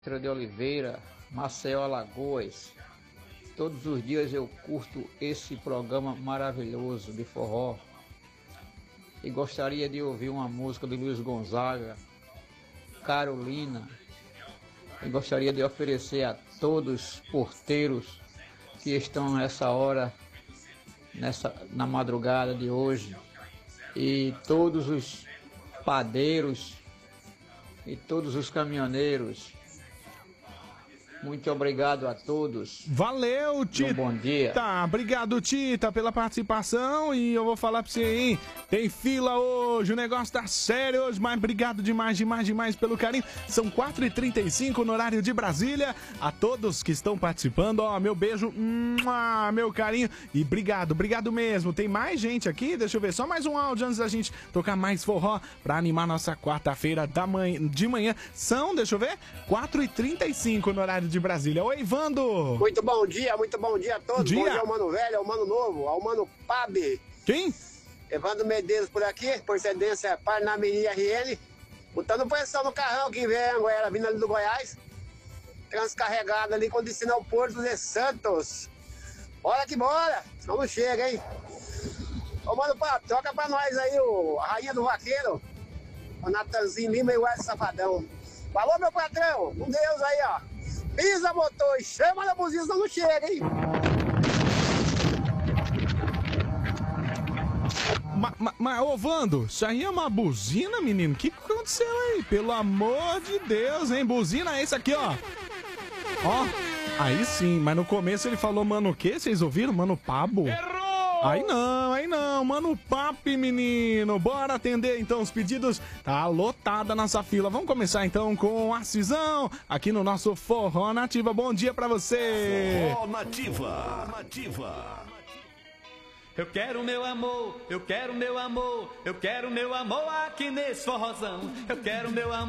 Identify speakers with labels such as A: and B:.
A: de Oliveira, Maceió, Alagoas. Todos os dias eu curto esse programa maravilhoso de forró e gostaria de ouvir uma música de Luiz Gonzaga, Carolina, e gostaria de oferecer a todos os porteiros que estão nessa hora, na madrugada de hoje, e todos os padeiros e todos os caminhoneiros. Muito obrigado a todos.
B: Valeu, Tita.
A: Bom dia.
B: Tá, obrigado, Tita, pela participação. E eu vou falar pra você aí, tem fila hoje, o negócio tá sério hoje, mas obrigado demais pelo carinho. São 4h35 no horário de Brasília. A todos que estão participando, ó, meu beijo, meu carinho. E obrigado mesmo. Tem mais gente aqui, deixa eu ver, só mais um áudio antes da gente tocar mais forró pra animar nossa quarta-feira de manhã. São, deixa eu ver, 4h35 no horário de Brasília. Oi, Vando!
C: Muito bom dia a todos. Bom dia ao Mano Velho, ao Mano Novo, ao Mano Pabe.
B: Quem?
C: Evandro Medeiros por aqui, procedência Parnamirim RN. Botando pressão no carrão que vem agora, vindo ali do Goiás. Transcarregado ali com destino ao Porto de Santos. Bora que bora! Vamos chega, hein? Ô, Mano Pabe, toca pra nós aí a Rainha do Vaqueiro. O Natanzinho Lima e o Wesley Safadão. Falou, meu patrão! Com Deus aí, ó. Pisa, motor, e chama na buzina, senão não chega, hein?
B: Mas, ô Vando, isso aí é uma buzina, menino? O que aconteceu aí? Pelo amor de Deus, hein? Buzina é esse aqui, ó. Ó, aí sim, mas no começo ele falou, mano, o quê? Vocês ouviram? Mano, Pabo?
D: Errou!
B: Aí não, mano, papi, menino. Bora atender então os pedidos. Tá lotada nossa fila. Vamos começar então com a Cisão aqui no nosso Forró Nativa. Bom dia pra você.
D: Forró Nativa. Eu quero meu amor, eu quero meu amor, eu quero meu amor aqui nesse forrozão. Eu quero meu amor.